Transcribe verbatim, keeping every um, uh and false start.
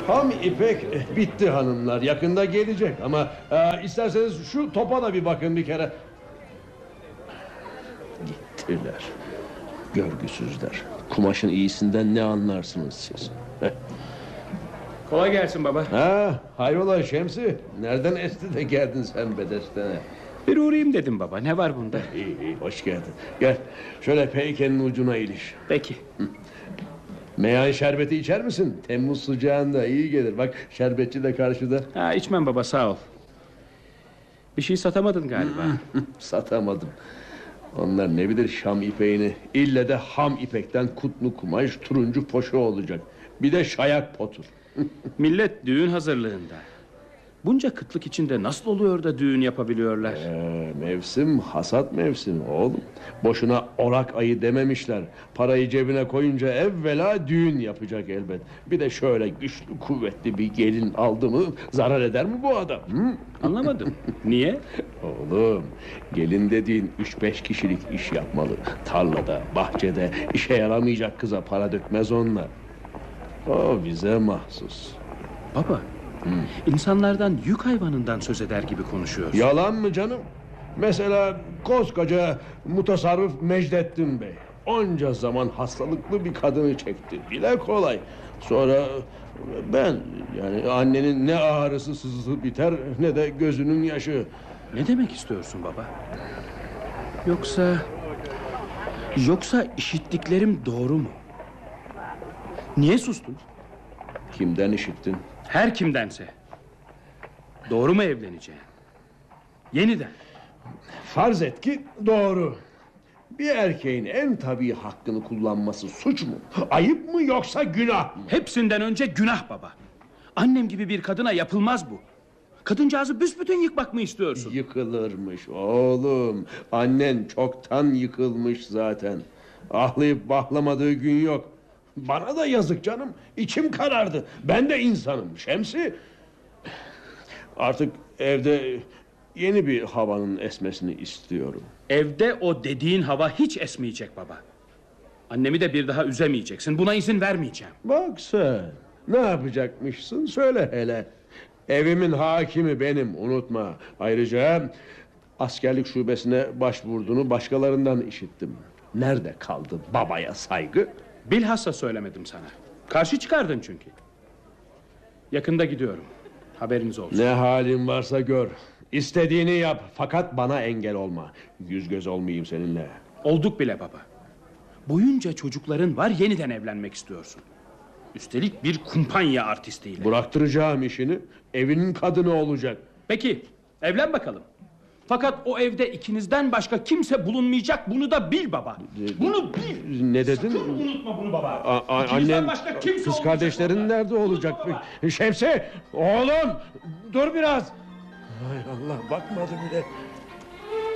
Ham ipek bitti hanımlar. Yakında gelecek ama e, isterseniz şu topa da bir bakın bir kere. Gittiler. Görgüsüzler. Kumaşın iyisinden ne anlarsınız siz? Heh. Kolay gelsin baba. Ha, hayrola Şemsi? Nereden esti de geldin sen Bedesten'e? Bir uğrayayım dedim baba. Ne var bunda? İyi iyi, hoş geldin. Gel şöyle peykenin ucuna iliş. Peki. Meyhan şerbeti içer misin? Temmuz sıcağında iyi gelir. Bak şerbetçi de karşıda. Ha, içmem baba, sağ ol. Bir şey satamadın galiba. Satamadım. Onlar ne bilir Şam ipeğini. İlle de ham ipekten kutlu kumaş, turuncu poşu olacak. Bir de şayak potur. Millet düğün hazırlığında. Bunca kıtlık içinde nasıl oluyor da düğün yapabiliyorlar? Ee, mevsim hasat mevsimi oğlum. Boşuna orak ayı dememişler. Parayı cebine koyunca evvela düğün yapacak elbet. Bir de şöyle güçlü kuvvetli bir gelin aldı mı zarar eder mi bu adam? Hı? Anlamadım. Niye? Oğlum, gelin dediğin üç beş kişilik iş yapmalı. Tarlada, bahçede işe yaramayacak kıza para dökmez onlar. O bize mahsus. Baba, hmm. insanlardan yük hayvanından söz eder gibi konuşuyorsun. Yalan mı canım? Mesela koskoca mutasarrıf Mecdettin Bey onca zaman hastalıklı bir kadını çekti. Bile kolay. Sonra ben, yani annenin ne ağrısı sızısı biter ne de gözünün yaşı. Ne demek istiyorsun baba? Yoksa... Yoksa işittiklerim doğru mu? Niye sustun? Kimden işittin? Her kimdense. Doğru mu evleneceğim? Yeniden. Farz et ki doğru. Bir erkeğin en tabii hakkını kullanması suç mu? Ayıp mı yoksa günah mı? Hepsinden önce günah baba. Annem gibi bir kadına yapılmaz bu. Kadıncağızı büsbütün yıkmak mı istiyorsun? Yıkılırmış oğlum. Annen çoktan yıkılmış zaten. Ahlayıp bahlamadığı gün yok. Bana da yazık canım. İçim karardı. Ben de insanım Şemsi. Artık evde yeni bir havanın esmesini istiyorum. Evde o dediğin hava hiç esmeyecek baba. Annemi de bir daha üzemeyeceksin. Buna izin vermeyeceğim. Bak sen. Ne yapacakmışsın söyle hele. Evimin hakimi benim, unutma. Ayrıca askerlik şubesine başvurduğunu başkalarından işittim. Nerede kaldı babaya saygı? Bilhassa söylemedim sana. Karşı çıkardın çünkü. Yakında gidiyorum. Haberiniz olsun. Ne halin varsa gör. İstediğini yap fakat bana engel olma. Yüz göz olmayayım seninle. Olduk bile baba. Boyunca çocukların var, yeniden evlenmek istiyorsun. Üstelik bir kumpanya artistiyle. Bıraktıracağım işini. Evinin kadını olacak. Peki evlen bakalım. Fakat o evde ikinizden başka kimse bulunmayacak. Bunu da bil baba. Bunu bil. Ne dedin? Sakın unutma bunu baba. A- a- İkinizden annen, başka kimse kız kardeşlerin olmayacak nerede olacak? Şemsi, oğlum dur biraz. Hay Allah, bakmadı bile.